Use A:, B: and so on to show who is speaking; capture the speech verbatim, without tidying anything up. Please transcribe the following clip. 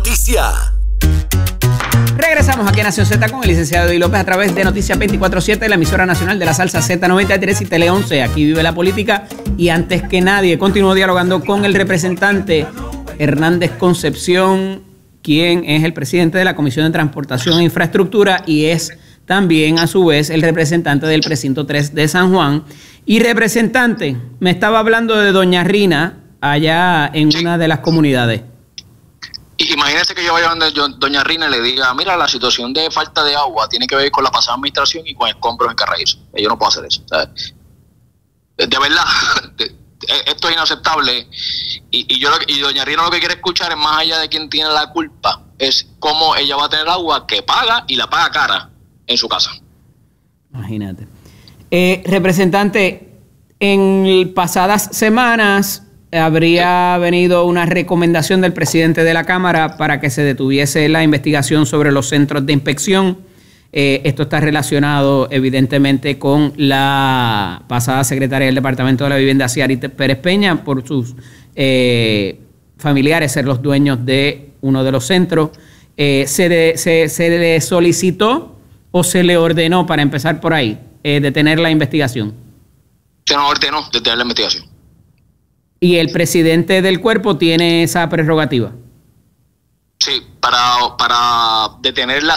A: noticia.
B: Regresamos aquí a Nación Z con el licenciado Eddie López a través de Noticias veinticuatro siete, la emisora nacional de la salsa Z noventa y tres y Tele once. Aquí vive la política y antes que nadie continúo dialogando con el representante Hernández Concepción, quien es el presidente de la Comisión de Transportación e Infraestructura y es también a su vez el representante del precinto tres de San Juan. Y representante, me estaba hablando de Doña Rina allá en una de las comunidades.
C: Imagínese que yo vaya donde yo, Doña Rina y le diga, mira, la situación de falta de agua tiene que ver con la pasada administración y con el compro en Carraízo. Yo no puedo hacer eso. ¿Sabes? De verdad, esto es inaceptable. Y, y, yo, y Doña Rina lo que quiere escuchar es, más allá de quién tiene la culpa, es cómo ella va a tener agua que paga y la paga cara en su casa.
B: Imagínate. Eh, representante, en pasadas semanas habría venido una recomendación del presidente de la Cámara para que se detuviese la investigación sobre los centros de inspección. Eh, esto está relacionado evidentemente con la pasada secretaria del Departamento de la Vivienda, Ciari Pérez Peña, por sus eh, familiares ser los dueños de uno de los centros. Eh, se, de, se, ¿Se le solicitó o se le ordenó, para empezar por ahí, eh, detener la investigación?
C: Se nos ordenó detener la investigación.
B: ¿Y el presidente del cuerpo tiene esa prerrogativa?
C: Sí, para, para detener la